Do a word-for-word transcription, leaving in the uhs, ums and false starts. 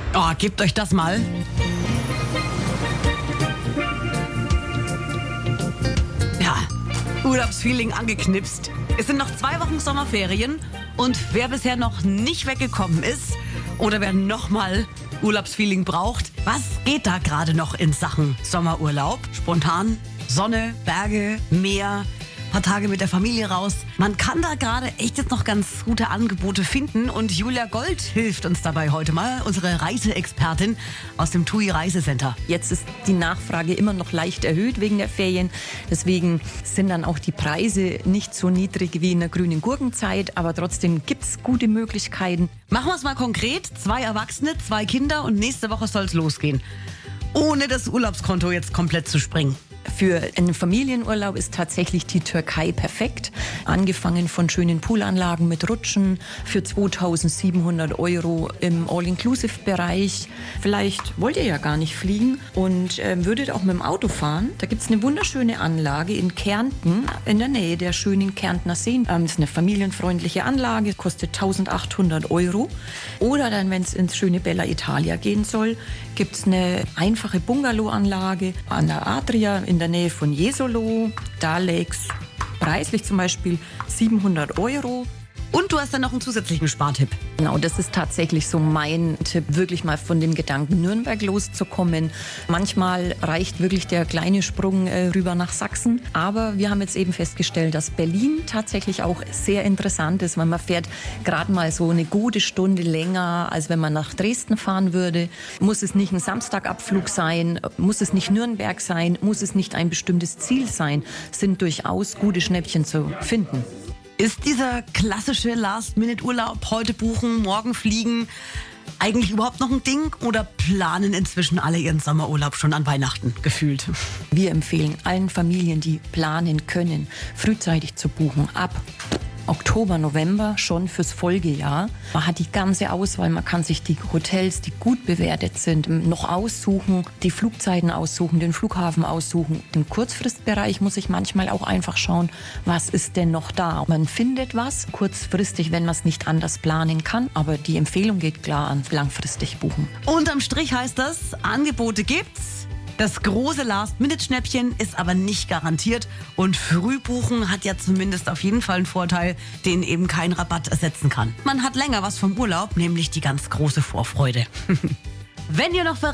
Oh, gebt euch das mal. Ja, Urlaubsfeeling angeknipst. Es sind noch zwei Wochen Sommerferien und wer bisher noch nicht weggekommen ist oder wer nochmal Urlaubsfeeling braucht, was geht da gerade noch in Sachen Sommerurlaub? Spontan, Sonne, Berge, Meer, paar Tage mit der Familie raus. Man kann da gerade echt jetzt noch ganz gute Angebote finden und Julia Gold hilft uns dabei heute mal, unsere Reiseexpertin aus dem TUI Reisecenter. Jetzt ist die Nachfrage immer noch leicht erhöht wegen der Ferien. Deswegen sind dann auch die Preise nicht so niedrig wie in der grünen Gurkenzeit. Aber trotzdem gibt es gute Möglichkeiten. Machen wir es mal konkret. Zwei Erwachsene, zwei Kinder und nächste Woche soll es losgehen. Ohne das Urlaubskonto jetzt komplett zu springen. Für einen Familienurlaub ist tatsächlich die Türkei perfekt. Angefangen von schönen Poolanlagen mit Rutschen für zweitausendsiebenhundert Euro im All-Inclusive-Bereich. Vielleicht wollt ihr ja gar nicht fliegen und äh, würdet auch mit dem Auto fahren. Da gibt es eine wunderschöne Anlage in Kärnten, in der Nähe der schönen Kärntner Seen. Ähm, das ist eine familienfreundliche Anlage, kostet eintausendachthundert Euro. Oder dann, wenn es ins schöne Bella Italia gehen soll, gibt es eine einfache Bungalow-Anlage an der Adria in der Nähe von Jesolo. Da lägst preislich zum Beispiel siebenhundert Euro. Und du hast dann noch einen zusätzlichen Spartipp. Genau, das ist tatsächlich so mein Tipp, wirklich mal von dem Gedanken Nürnberg loszukommen. Manchmal reicht wirklich der kleine Sprung äh, rüber nach Sachsen. Aber wir haben jetzt eben festgestellt, dass Berlin tatsächlich auch sehr interessant ist, weil man fährt gerade mal so eine gute Stunde länger, als wenn man nach Dresden fahren würde. Muss es nicht ein Samstagabflug sein, muss es nicht Nürnberg sein, muss es nicht ein bestimmtes Ziel sein, sind durchaus gute Schnäppchen zu finden. Ist dieser klassische Last-Minute-Urlaub, heute buchen, morgen fliegen, eigentlich überhaupt noch ein Ding oder planen inzwischen alle ihren Sommerurlaub schon an Weihnachten gefühlt? Wir empfehlen allen Familien, die planen können, frühzeitig zu buchen, ab Oktober, November schon fürs Folgejahr. Man hat die ganze Auswahl, man kann sich die Hotels, die gut bewertet sind, noch aussuchen, die Flugzeiten aussuchen, den Flughafen aussuchen. Im Kurzfristbereich muss ich manchmal auch einfach schauen, was ist denn noch da. Man findet was kurzfristig, wenn man es nicht anders planen kann, aber die Empfehlung geht klar an langfristig buchen. Unterm Strich heißt das, Angebote gibt's. Das große Last-Minute-Schnäppchen ist aber nicht garantiert und Frühbuchen hat ja zumindest auf jeden Fall einen Vorteil, den eben kein Rabatt ersetzen kann. Man hat länger was vom Urlaub, nämlich die ganz große Vorfreude. Wenn ihr noch